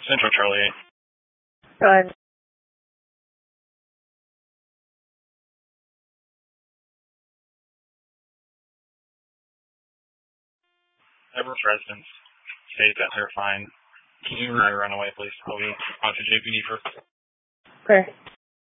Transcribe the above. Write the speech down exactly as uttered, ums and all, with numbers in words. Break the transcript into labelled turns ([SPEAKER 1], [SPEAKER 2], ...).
[SPEAKER 1] Central Charlie eight.
[SPEAKER 2] Go ahead.
[SPEAKER 1] Everett residents state that they're fine. Can you run away, please? I'll be on to J P D first.
[SPEAKER 2] Okay.